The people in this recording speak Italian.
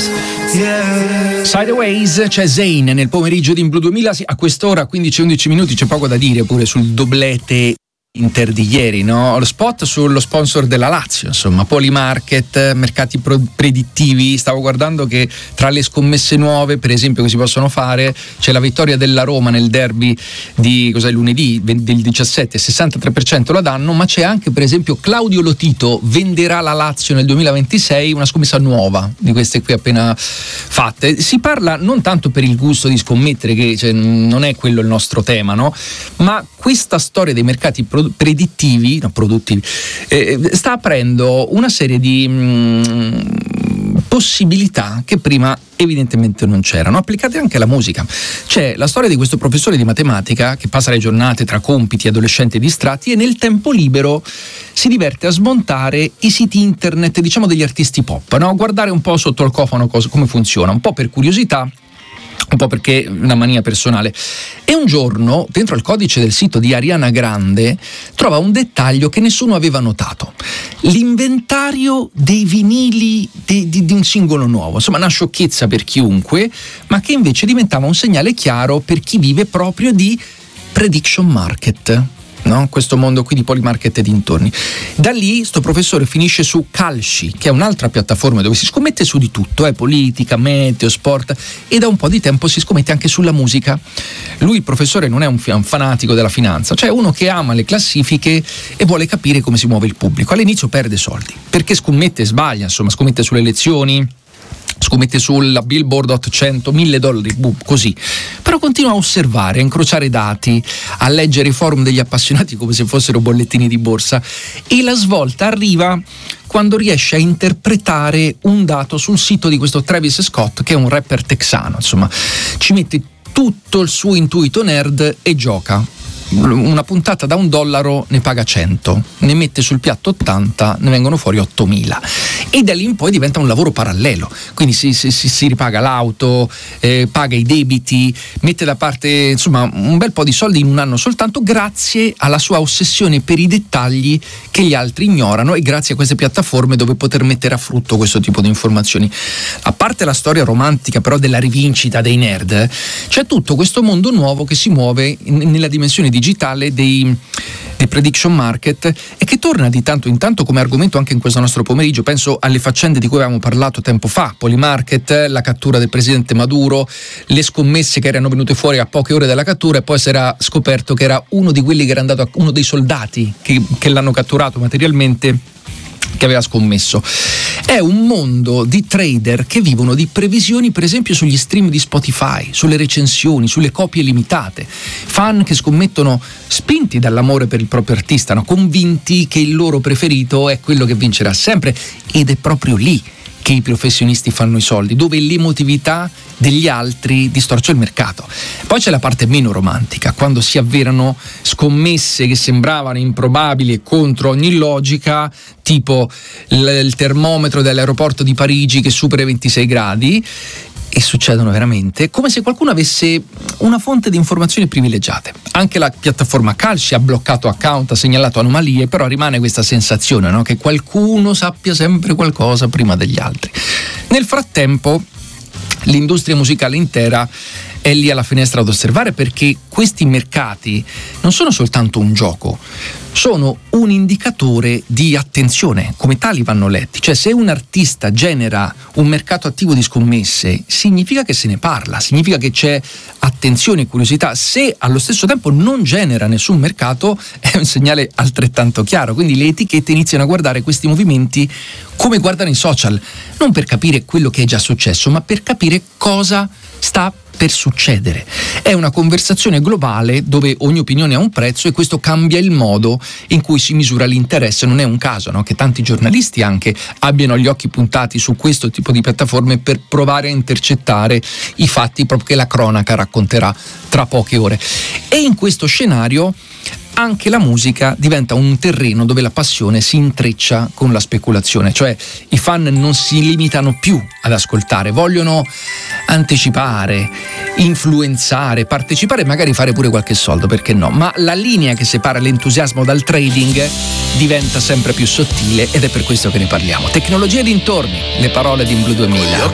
Sideways, c'è Zayn nel pomeriggio di In Blu 2000 a quest'ora 15-11 minuti. C'è poco da dire pure sul doblete Inter di ieri, no? Lo spot sullo sponsor della Lazio, insomma, Polymarket, mercati predittivi. Stavo guardando che tra le scommesse nuove, per esempio, che si possono fare, c'è la vittoria della Roma nel derby di lunedì del 17, 63% la danno, ma c'è anche, per esempio, Claudio Lotito venderà la Lazio nel 2026, una scommessa nuova di queste qui appena fatte. Si parla non tanto per il gusto di scommettere, che non è quello il nostro tema, no? Ma questa storia dei mercati produttivi sta aprendo una serie di possibilità che prima evidentemente non c'erano, applicate anche alla musica. C'è la storia di questo professore di matematica che passa le giornate tra compiti, adolescenti distratti, e nel tempo libero si diverte a smontare i siti internet, diciamo, degli artisti pop, no? Guardare un po' sotto il cofano come funziona, un po' per curiosità, un po' perché è una mania personale. E un giorno, dentro al codice del sito di Ariana Grande, trova un dettaglio che nessuno aveva notato: l'inventario dei vinili di un singolo nuovo. Insomma, una sciocchezza per chiunque, ma che invece diventava un segnale chiaro per chi vive proprio di prediction market, no? Questo mondo qui di Polymarket e dintorni. Da lì sto professore finisce su Kalshi, che è un'altra piattaforma dove si scommette su di tutto, politica, meteo, sport, e da un po' di tempo si scommette anche sulla musica. Lui, il professore, non è un fanatico della finanza, cioè uno che ama le classifiche e vuole capire come si muove il pubblico. All'inizio perde soldi perché scommette e sbaglia, insomma, scommette sulle elezioni, scommette sulla Billboard 800, $1.000, così. Però continua a osservare, a incrociare dati, a leggere i forum degli appassionati come se fossero bollettini di borsa, e la svolta arriva quando riesce a interpretare un dato sul sito di questo Travis Scott, che è un rapper texano. Insomma, ci mette tutto il suo intuito nerd e gioca. Una puntata da $1 ne paga 100, ne mette sul piatto 80, ne vengono fuori 8.000, e da lì in poi diventa un lavoro parallelo. Quindi si ripaga l'auto, paga i debiti, mette da parte, insomma, un bel po' di soldi in un anno soltanto, grazie alla sua ossessione per i dettagli che gli altri ignorano, e grazie a queste piattaforme dove poter mettere a frutto questo tipo di informazioni. A parte la storia romantica però della rivincita dei nerd, c'è tutto questo mondo nuovo che si muove nella dimensione digitale dei prediction market, e che torna di tanto in tanto come argomento anche in questo nostro pomeriggio. Penso alle faccende di cui avevamo parlato tempo fa: Polymarket, la cattura del presidente Maduro, le scommesse che erano venute fuori a poche ore dalla cattura, e poi si era scoperto che era uno di quelli che era andato uno dei soldati che l'hanno catturato materialmente, che aveva scommesso. È un mondo di trader che vivono di previsioni, per esempio sugli stream di Spotify, sulle recensioni, sulle copie limitate, fan che scommettono spinti dall'amore per il proprio artista, no? Convinti che il loro preferito è quello che vincerà sempre, ed è proprio lì che i professionisti fanno i soldi, dove l'emotività degli altri distorce il mercato. Poi c'è la parte meno romantica, quando si avverano scommesse che sembravano improbabili e contro ogni logica, tipo il termometro dell'aeroporto di Parigi che supera i 26 gradi, e succedono veramente, come se qualcuno avesse una fonte di informazioni privilegiate. Anche la piattaforma Kalshi ha bloccato account, ha segnalato anomalie, però rimane questa sensazione, no? Che qualcuno sappia sempre qualcosa prima degli altri. Nel frattempo l'industria musicale intera è lì alla finestra ad osservare, perché questi mercati non sono soltanto un gioco, sono un indicatore di attenzione, come tali vanno letti. Cioè, se un artista genera un mercato attivo di scommesse, significa che se ne parla, significa che c'è attenzione e curiosità. Se allo stesso tempo non genera nessun mercato, è un segnale altrettanto chiaro. Quindi le etichette iniziano a guardare questi movimenti come guardano i social, non per capire quello che è già successo, ma per capire cosa sta per succedere. È una conversazione globale dove ogni opinione ha un prezzo, e questo cambia il modo in cui si misura l'interesse. Non è un caso, no, che tanti giornalisti anche abbiano gli occhi puntati su questo tipo di piattaforme per provare a intercettare i fatti proprio che la cronaca racconterà tra poche ore. E in questo scenario anche la musica diventa un terreno dove la passione si intreccia con la speculazione. Cioè, i fan non si limitano più ad ascoltare, vogliono anticipare, influenzare, partecipare e magari fare pure qualche soldo, perché no? Ma la linea che separa l'entusiasmo dal trading diventa sempre più sottile, ed è per questo che ne parliamo. Tecnologia e dintorni, le parole di In Blu 2000.